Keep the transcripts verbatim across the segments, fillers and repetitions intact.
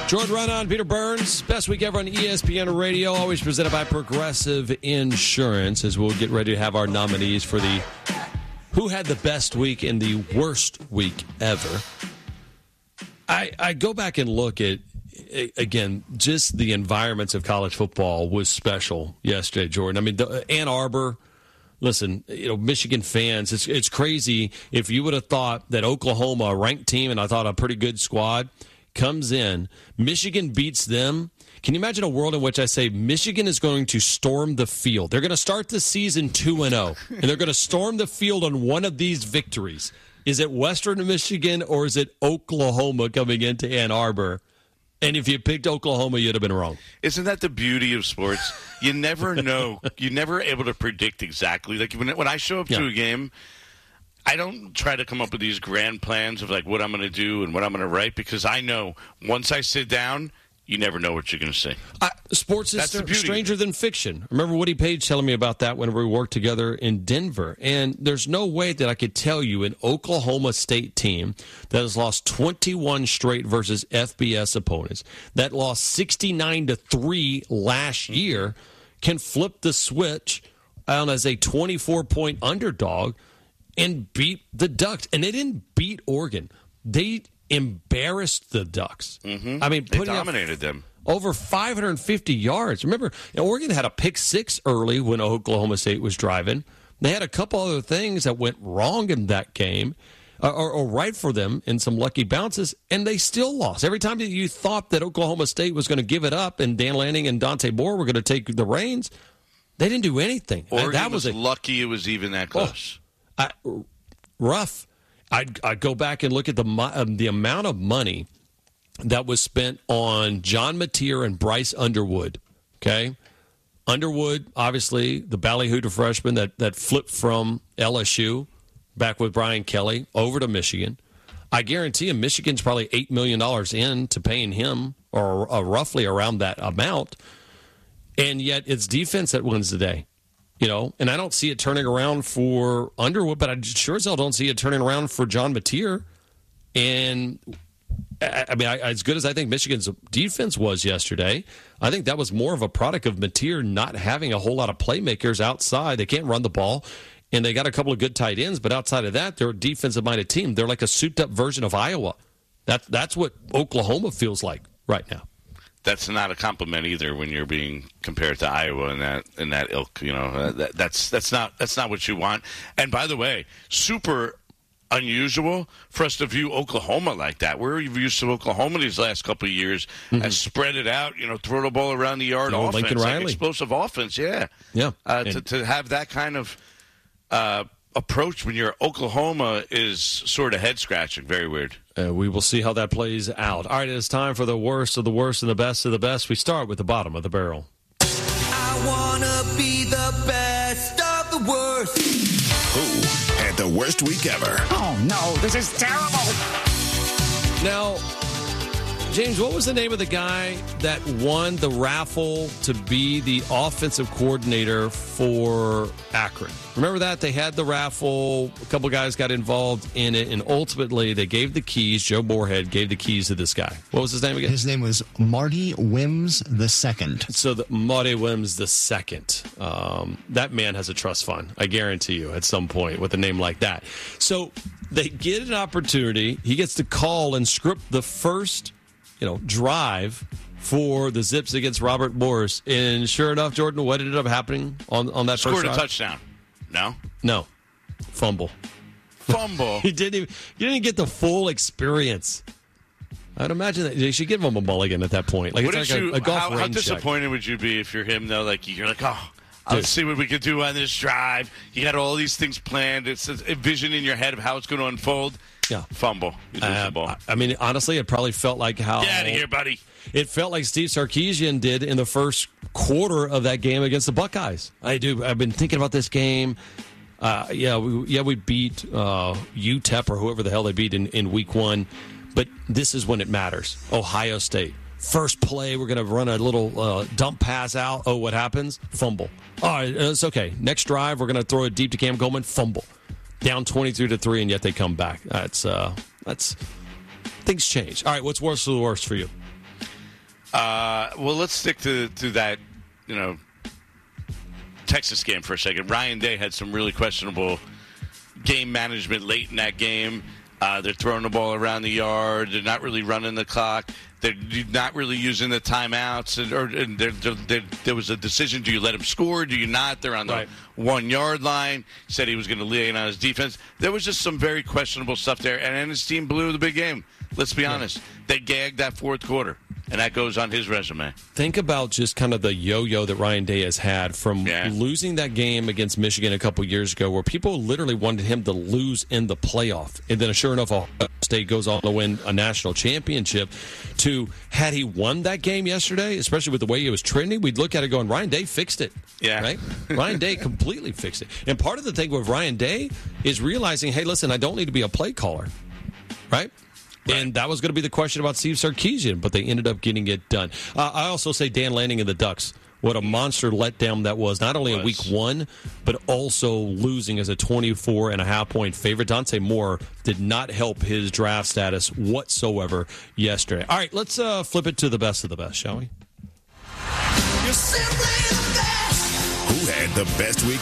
Jordan Raanan, Peter Burns, best week ever on E S P N Radio, always presented by Progressive Insurance, as we'll get ready to have our nominees for the who had the best week and the worst week ever. I, I go back and look at, again, just the environments of college football was special yesterday, Jordan. I mean, the, Ann Arbor, listen, you know, Michigan fans, it's, it's crazy if you would have thought that Oklahoma, a ranked team, and I thought a pretty good squad, comes in, Michigan beats them. Can you imagine a world in which I say Michigan is going to storm the field? They're going to start the season two and oh, and they're going to storm the field on one of these victories. Is it Western Michigan or is it Oklahoma coming into Ann Arbor? And if you picked Oklahoma, you'd have been wrong. Isn't that the beauty of sports? You never know. You're never able to predict exactly. Like when, when I show up yeah. to a game, I don't try to come up with these grand plans of like what I'm going to do and what I'm going to write, because I know once I sit down, you never know what you're going to see. Uh, sports is st- stranger than fiction. Remember Woody Page telling me about that whenever we worked together in Denver. And there's no way that I could tell you an Oklahoma State team that has lost twenty-one straight versus F B S opponents, that lost sixty-nine to three last year, can flip the switch on as a twenty-four point underdog and beat the Ducks. And they didn't beat Oregon. They embarrassed the Ducks. Mm-hmm. I mean, they dominated them. Over five hundred fifty yards. Remember, you know, Oregon had a pick six early when Oklahoma State was driving. They had a couple other things that went wrong in that game, uh, or, or right for them in some lucky bounces, and they still lost. Every time that you thought that Oklahoma State was going to give it up and Dan Lanning and Dante Moore were going to take the reins, they didn't do anything. Oregon that was, was a, lucky it was even that close. Oh, I, rough. I'd, I'd go back and look at the um, the amount of money that was spent on John Mateer and Bryce Underwood. Okay, Underwood, obviously the ballyhooter freshman that that flipped from L S U back with Brian Kelly over to Michigan. I guarantee you, Michigan's probably eight million dollars in to paying him, or uh, roughly around that amount, and yet it's defense that wins the day. You know, and I don't see it turning around for Underwood, but I sure as hell don't see it turning around for John Mateer. And, I, I mean, I, as good as I think Michigan's defense was yesterday, I think that was more of a product of Mateer not having a whole lot of playmakers outside. They can't run the ball, and they got a couple of good tight ends, but outside of that, they're a defensive-minded team. They're like a souped-up version of Iowa. That, that's what Oklahoma feels like right now. That's not a compliment either when you're being compared to Iowa in that in that ilk. You know, that, that's that's not that's not what you want. And by the way, super unusual for us to view Oklahoma like that. We're used to Oklahoma these last couple of years mm-hmm. and spread it out. You know, throw the ball around the yard, oh, offense, Lincoln Riley. Like explosive offense. Yeah, yeah. Uh, and- to to have that kind of uh, approach when you're Oklahoma is sort of head scratching. Very weird. Uh, we will see how that plays out. All right, it's time for the worst of the worst and the best of the best. We start with the bottom of the barrel. I want to be the best of the worst. Who had the worst week ever? Oh, no, this is terrible. Now, James, what was the name of the guy that won the raffle to be the offensive coordinator for Akron? Remember that? They had the raffle. A couple guys got involved in it, and ultimately they gave the keys. Joe Moorhead gave the keys to this guy. What was his name again? His name was Marty Wims the Second. So the, Marty Wims the Second. Um, that man has a trust fund, I guarantee you, at some point with a name like that. So they get an opportunity. He gets to call and script the first you know, drive for the Zips against Robert Morris. And sure enough, Jordan, what ended up happening on, on that Scored first drive? Scored a touchdown. No? No. Fumble. Fumble. he didn't even, he didn't get the full experience. I'd imagine that they should give him a mulligan at that point. Like, it's like you, a, a golf how, range how disappointed check. would you be if you're him, though? Like, you're like, oh, let's see what we can do on this drive. You got all these things planned. It's a vision in your head of how it's going to unfold. Yeah. Fumble. You lose uh, the ball. I mean, honestly, it probably felt like how... Get out of here, buddy. It felt like Steve Sarkisian did in the first quarter of that game against the Buckeyes. I do. I've been thinking about this game. Uh, yeah, we, yeah, we beat uh, U T E P or whoever the hell they beat in, in week one. But this is when it matters. Ohio State. First play, we're going to run a little uh, dump pass out. Oh, what happens? Fumble. All right, it's okay. Next drive, we're going to throw it deep to Cam Goldman. Fumble. Down twenty-three to three, and yet they come back. That's uh, that's things change. All right, what's worse or the worst for you? Uh, well, let's stick to, to that, you know, Texas game for a second. Ryan Day had some really questionable game management late in that game. Uh, they're throwing the ball around the yard. They're not really running the clock. They're not really using the timeouts. And, or, and they're, they're, they're, there was a decision: do you let him score? Do you not? They're on the right. one yard line. He said he was going to lean on his defense. There was just some very questionable stuff there, and then his team blew the big game. Let's be honest. They gagged that fourth quarter, and that goes on his resume. Think about just kind of the yo-yo that Ryan Day has had from Yeah. losing that game against Michigan a couple years ago, where people literally wanted him to lose in the playoff, and then sure enough, Ohio State goes on to win a national championship. To had he won that game yesterday, especially with the way he was trending, we'd look at it going, Ryan Day fixed it. Yeah. Right? Ryan Day completely fixed it. And part of the thing with Ryan Day is realizing, hey, listen, I don't need to be a play caller. Right? Right. And that was going to be the question about Steve Sarkisian, but they ended up getting it done. Uh, I also say Dan Lanning and the Ducks. What a monster letdown that was, not only in week one, but also losing as a twenty-four and a half point favorite. Dante Moore did not help his draft status whatsoever yesterday. All right, let's uh, flip it to the best of the best, shall we? You're simply the best. Who had the best week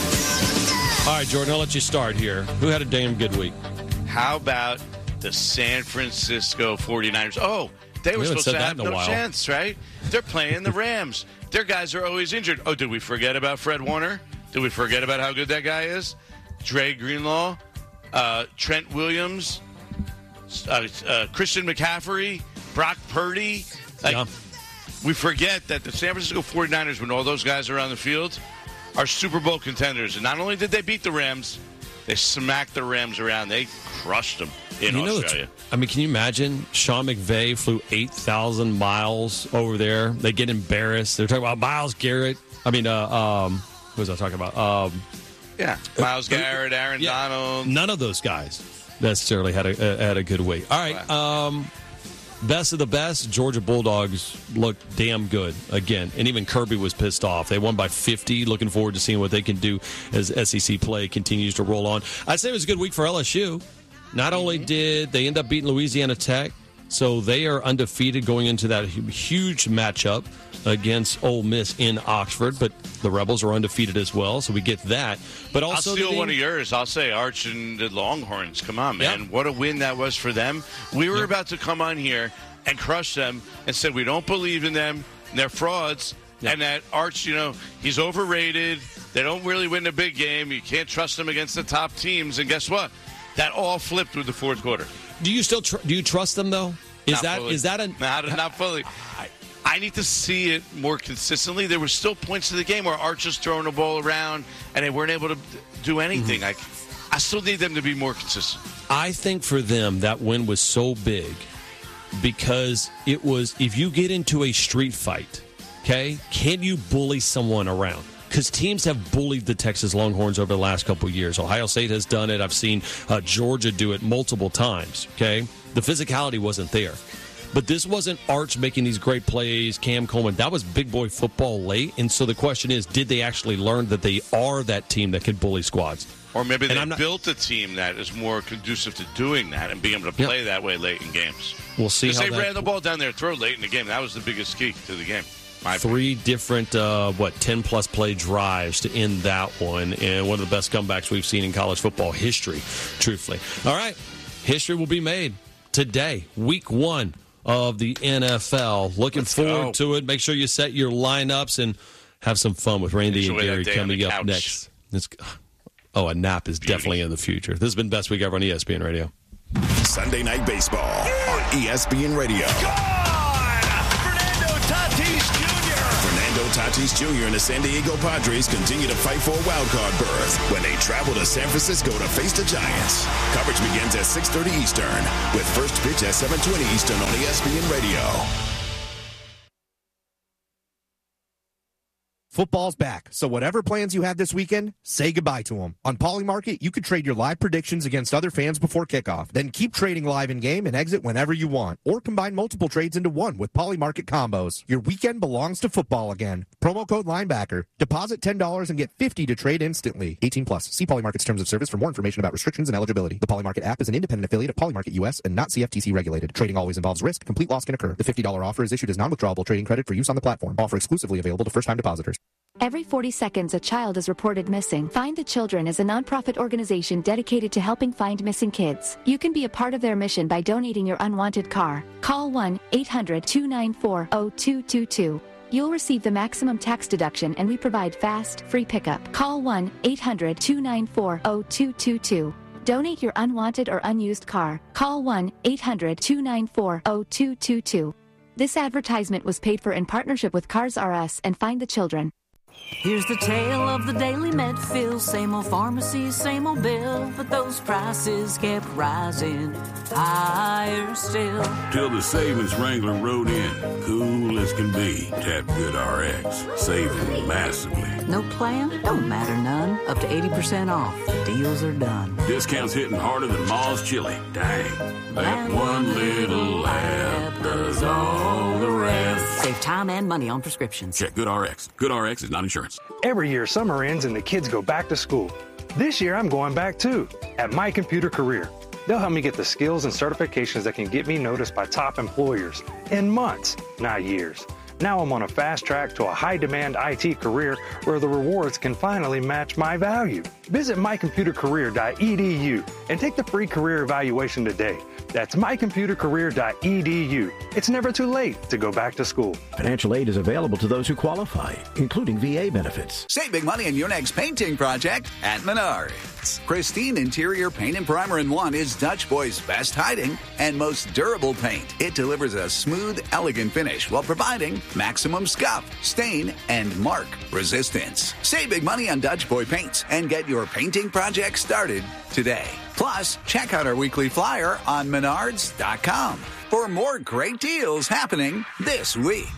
ever? All right, Jordan, I'll let you start here. Who had a damn good week? How about the San Francisco forty-niners? Oh, they were We haven't supposed said to that have in a no while. chance, right? They're playing the Rams. Their guys are always injured. Oh, did we forget about Fred Warner? Did we forget about how good that guy is? Dre Greenlaw, uh, Trent Williams, uh, uh, Christian McCaffrey, Brock Purdy. Like, Yeah. We forget that the San Francisco forty-niners, when all those guys are on the field, are Super Bowl contenders. And not only did they beat the Rams, they smacked the Rams around. They crushed them in You know, Australia. I mean, can you imagine? Sean McVay flew eight thousand miles over there. They get embarrassed. They're talking about Myles Garrett. I mean, uh, um, who was I talking about? Um, Yeah, Myles Garrett, Aaron yeah, Donald. None of those guys necessarily had a, uh, had a good week. All right. Um, best of the best, Georgia Bulldogs looked damn good again. And even Kirby was pissed off. They won by fifty. Looking forward to seeing what they can do as S E C play continues to roll on. I'd say it was a good week for L S U. Not only did they end up beating Louisiana Tech, so they are undefeated going into that huge matchup against Ole Miss in Oxford, but the Rebels are undefeated as well, so we get that. But also I'll steal the- one of yours. I'll say Arch and the Longhorns. Come on, man. Yep. What a win that was for them. We were about to come on here and crush them and said we don't believe in them, and they're frauds, Yep. and that Arch, you know, he's overrated. They don't really win the big game. You can't trust them against the top teams. And guess what? That all flipped with the fourth quarter. Do you still tr- do you trust them though? Is Not that fully. is that a not, not fully? I, I need to see it more consistently. There were still points in the game where Arch was throwing the ball around and they weren't able to do anything. I, I still need them to be more consistent. I think for them that win was so big because it was if you get into a street fight, okay, can you bully someone around? Because teams have bullied the Texas Longhorns over the last couple of years. Ohio State has done it. I've seen uh, Georgia do it multiple times, okay? The physicality wasn't there. But this wasn't Arch making these great plays, Cam Coleman. That was big boy football late. And so the question is, did they actually learn that they are that team that can bully squads? Or maybe And they I'm not- built a team that is more conducive to doing that and being able to play Yeah. that way late in games. We'll see Because how they that... ran the ball down their throat late in the game. That was the biggest key to the game. My Three different, uh, what, ten-plus play drives to end that one, and one of the best comebacks we've seen in college football history, truthfully. All right, history will be made today, week one of the N F L. Looking Let's forward go. to it. Make sure you set your lineups and have some fun with Randy Enjoy and that Gary day on coming the up couch. next. It's, oh, a nap is Beauty. definitely in the future. This has been Best Week Ever on E S P N Radio. Sunday Night Baseball on E S P N Radio. Fernando Tatis Junior Fernando Tatis Junior and the San Diego Padres continue to fight for a wild card berth when they travel to San Francisco to face the Giants. Coverage begins at six thirty Eastern with first pitch at seven twenty Eastern on E S P N Radio. Football's back, so whatever plans you had this weekend, say goodbye to them. On Polymarket, you could trade your live predictions against other fans before kickoff. Then keep trading live in-game and exit whenever you want. Or combine multiple trades into one with Polymarket combos. Your weekend belongs to football again. Promo code Linebacker. Deposit ten dollars and get fifty dollars to trade instantly. eighteen plus. See Polymarket's terms of service for more information about restrictions and eligibility. The Polymarket app is an independent affiliate of Polymarket U S and not C F T C regulated. Trading always involves risk. Complete loss can occur. The fifty dollars offer is issued as non-withdrawable trading credit for use on the platform. Offer exclusively available to first-time depositors. Every forty seconds, a child is reported missing. Find the Children is a nonprofit organization dedicated to helping find missing kids. You can be a part of their mission by donating your unwanted car. Call one eight hundred two nine four zero two two two. You'll receive the maximum tax deduction, and we provide fast, free pickup. Call one eight hundred two nine four zero two two two. Donate your unwanted or unused car. Call one eight hundred two nine four zero two two two. This advertisement was paid for in partnership with Cars R Us and Find the Children. Here's the tale of the daily Medfill. Same old pharmacy, same old bill, but those prices kept rising higher still. Till the savings wrangler rode in, cool as can be. Tap GoodRx, saving massively. No plan? Don't matter none. Up to eighty percent off. Deals are done. Discounts hitting harder than Ma's chili. Dang. That one little app does all the rest. Save time and money on prescriptions. Check GoodRx. GoodRx is not insurance. Every year, summer ends and the kids go back to school. This year, I'm going back too, at My Computer Career. They'll help me get the skills and certifications that can get me noticed by top employers in months, not years. Now I'm on a fast track to a high-demand I T career where the rewards can finally match my value. Visit my computer career dot e d u and take the free career evaluation today. That's my computer career dot e d u. It's never too late to go back to school. Financial aid is available to those who qualify, including V A benefits. Save big money on your next painting project at Menards. Pristine interior paint and primer in one is Dutch Boy's best hiding and most durable paint. It delivers a smooth, elegant finish while providing maximum scuff, stain, and mark resistance. Save big money on Dutch Boy paints and get your painting project started today. Plus, check out our weekly flyer on menards dot com for more great deals happening this week.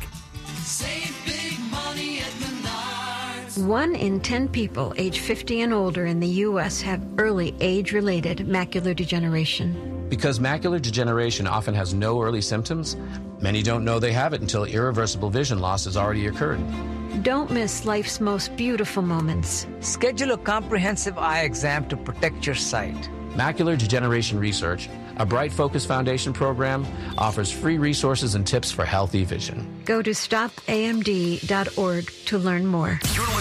Save big money at Menards. One in ten people age fifty and older in the U S have early age-related macular degeneration. Because macular degeneration often has no early symptoms, many don't know they have it until irreversible vision loss has already occurred. Don't miss life's most beautiful moments. Schedule a comprehensive eye exam to protect your sight. Macular Degeneration Research, a Bright Focus Foundation program, offers free resources and tips for healthy vision. Go to stop a m d dot org to learn more.